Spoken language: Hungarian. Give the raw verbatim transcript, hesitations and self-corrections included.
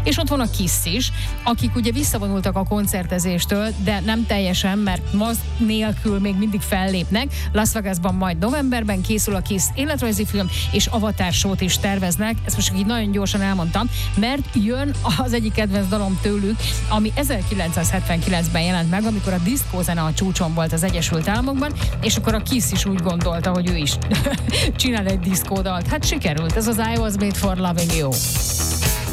és ott van a Kiss is, akik ugye visszavonultak a koncertezéstől, de nem teljesen, mert maz nélkül még mindig fellépnek. Las Vegasban majd novemberben készül a Kiss életrajzi film, és Avatar show-t is terveznek. Ezt most így nagyon gyorsan elmondtam, mert jön az egyik kedvenc dalom tőlük, ami ezerkilencszázhetvenkilencben jelent meg, amikor a diszkózene a csúcson volt az Egyesült Államokban, és akkor a Kiss is úgy gondolta, hogy ő is csinál egy diszkódalt. Hát sikerült, ez az I Was Made for Loving You.